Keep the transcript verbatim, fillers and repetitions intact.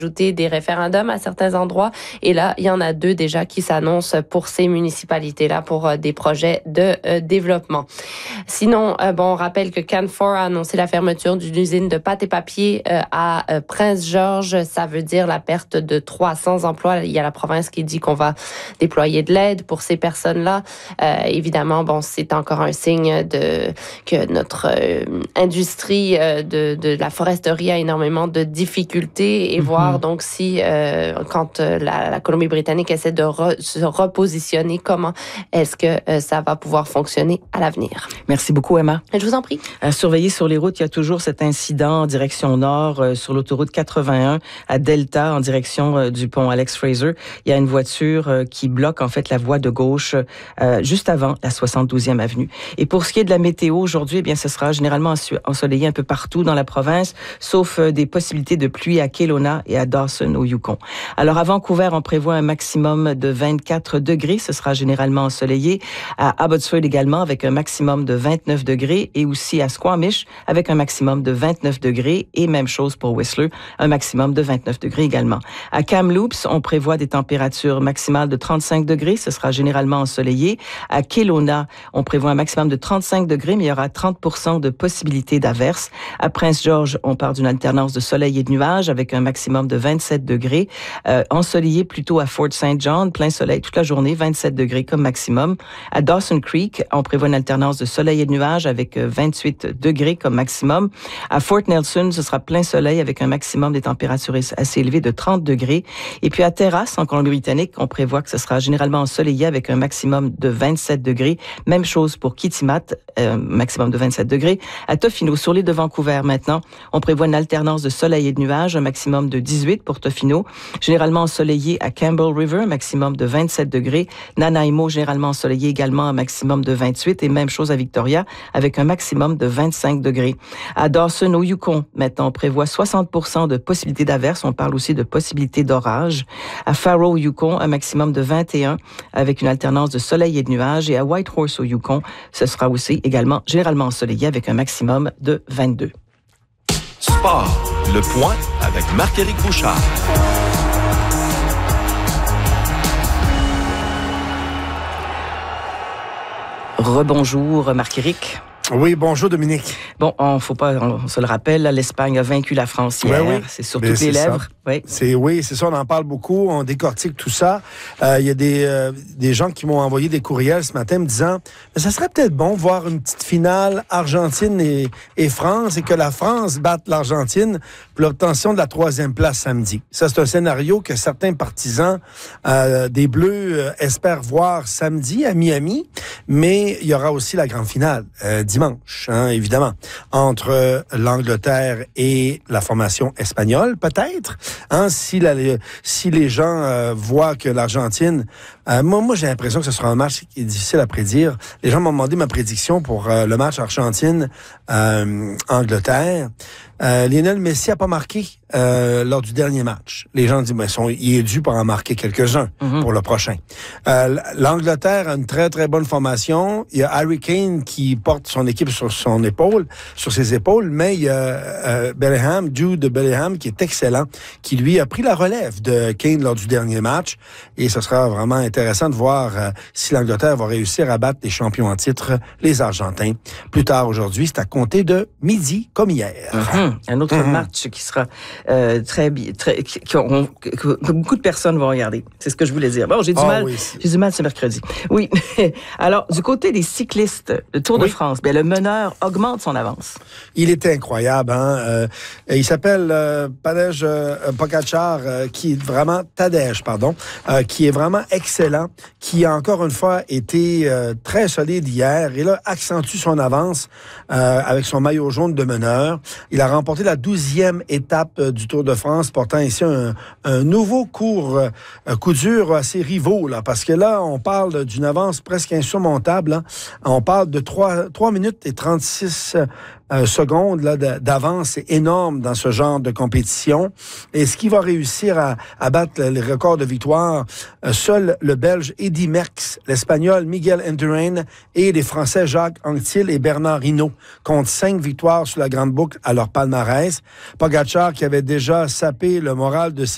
ajouter des référendums à certains endroits. Et là, il y en a deux déjà qui s'annoncent pour ces municipalités-là pour euh, des projets de euh, développement. Sinon, euh, bon, on rappelle que Canfor a annoncé la fermeture d'une usine de pâte et papier euh, à euh, Prince-Georges. Ça veut dire la perte de trois cents emplois. Il y a la province qui dit qu'on va déployer de l'aide pour ces personnes-là. Euh, évidemment, bon, c'est encore un signe de que notre euh, industrie euh, de, de la foresterie a énormément de difficultés et mm-hmm. voir donc si, euh, quand euh, la, la Colombie-Britannique essaie de re, se repositionner, comment est-ce que euh, ça va pouvoir fonctionner à l'avenir. Merci beaucoup, Emma. Je vous en prie. À surveiller sur les routes, il y a toujours cet incident en direction nord euh, sur l'autoroute quatre-vingt-un à Delta en direction euh, du pont Alex Fraser. Il y a une voiture euh, qui bloque en fait la voie de gauche euh, juste avant la soixante-douzième avenue. Et pour ce qui est de la météo, aujourd'hui, eh bien, ce sera généralement ensoleillé un peu partout dans la province, sauf euh, des possibilités de pluie à Kelowna et à Dawson au Yukon. Alors à Vancouver, on prévoit un maximum de vingt-quatre degrés. Ce sera généralement ensoleillé. À Abbotsford également avec un maximum de vingt-neuf degrés et aussi à Squamish avec un maximum de vingt-neuf degrés et même chose pour Whistler, un maximum de vingt-neuf degrés également. À Kamloops, on prévoit des températures maximales de trente-cinq degrés. Ce sera généralement ensoleillé. À Kelowna, on prévoit un maximum de trente-cinq degrés, mais il y aura trente pour cent de possibilités d'averses. À Prince George, on part d'une alternance de soleil et de nuages avec un maximum de vingt-sept degrés. Euh, ensoleillé plutôt à Fort Saint John, plein soleil toute la journée, vingt-sept degrés comme maximum. À Dawson Creek, on prévoit une alternance de soleil et de nuages avec vingt-huit degrés comme maximum. À Fort Nelson, ce sera plein soleil avec un maximum des températures assez élevées de trente degrés. Et puis à Terrace, en Colombie-Britannique, on prévoit que ce sera généralement ensoleillé avec un maximum de vingt-sept degrés. Même chose pour Kitimat, euh, maximum de vingt-sept degrés. À Tofino, sur l'île de Vancouver maintenant, on prévoit une alternance de soleil et de nuages, un maximum de dix-huit pour Tofino. Généralement ensoleillé à Campbell River, un maximum de vingt-sept degrés. Nanaimo, généralement ensoleillé également, un maximum de vingt-huit. Et même chose à Victoria, avec un maximum de vingt-cinq degrés. À Dawson, au Yukon, maintenant, on prévoit soixante pour cent de possibilités d'averses. On parle aussi de possibilités d'orage. À Faro, au Yukon, un maximum de vingt et un, avec une alternance de soleil et de nuages. Et à Whitehorse, au Yukon, ce sera aussi également généralement ensoleillé avec un maximum de vingt-deux. Sport, le point avec Marc-Éric Bouchard. Rebonjour, Marc-Éric. Oui, bonjour Dominique. Bon, on faut pas, on se le rappelle, là, l'Espagne a vaincu la France hier. Ben oui, c'est sur toutes les lèvres. Oui. C'est oui, c'est ça. On en parle beaucoup. On décortique tout ça. Il euh, y a des euh, des gens qui m'ont envoyé des courriels ce matin me disant, mais ça serait peut-être bon de voir une petite finale Argentine et, et France et que la France batte l'Argentine pour l'obtention de la troisième place samedi. Ça, c'est un scénario que certains partisans euh, des Bleus euh, espèrent voir samedi à Miami. Mais il y aura aussi la grande finale euh, dimanche, hein, évidemment, entre euh, l'Angleterre et la formation espagnole, peut-être. Hein, si, la, si les gens euh, voient que l'Argentine... Euh, moi, moi, j'ai l'impression que ce sera un match qui est difficile à prédire. Les gens m'ont demandé ma prédiction pour euh, le match Argentine-Angleterre. Euh, Lionel Messi a pas marqué euh, lors du dernier match. Les gens disent, ben, son, il est dû pour en marquer quelques-uns mm-hmm. pour le prochain. Euh, L'Angleterre a une très, très bonne formation. Il y a Harry Kane qui porte son équipe sur son épaule, sur ses épaules, mais il y a euh, Bellingham, Jude Bellingham, qui est excellent, qui lui a pris la relève de Kane lors du dernier match. Et ce sera vraiment intéressant de voir euh, si l'Angleterre va réussir à battre les champions en titre, les Argentins. Plus tard aujourd'hui, c'est à compter de midi, comme hier. Mm-hmm. Un autre mmh. match qui sera euh, très, très qui, qui auront, que, que beaucoup de personnes vont regarder. C'est ce que je voulais dire. Bon, j'ai du oh, mal. Oui. J'ai du mal ce mercredi. Oui. Alors, du côté des cyclistes, le Tour oui. de France, bien, le meneur augmente son avance. Il était incroyable, hein. Euh, il s'appelle euh, Tadej euh, Pogačar, euh, qui est vraiment Tadej, pardon, euh, qui est vraiment excellent, qui a encore une fois été euh, très solide hier et là accentue son avance euh, avec son maillot jaune de meneur. Il a remporté la douzième étape euh, du Tour de France, portant ici un, un nouveau cours, euh, coup dur à ses rivaux, là, parce que là, on parle d'une avance presque insurmontable. Hein. On parle de trois, trois minutes et trente-six euh, secondes là, d'avance. C'est énorme dans ce genre de compétition. Et ce qui va réussir à, à battre les records de victoire, euh, seul le Belge Eddy Merckx, l'Espagnol Miguel Indurain et les Français Jacques Anquetil et Bernard Hinault comptent cinq victoires sur la grande boucle à leur palmarès. Pogačar, qui avait déjà sapé le moral de ses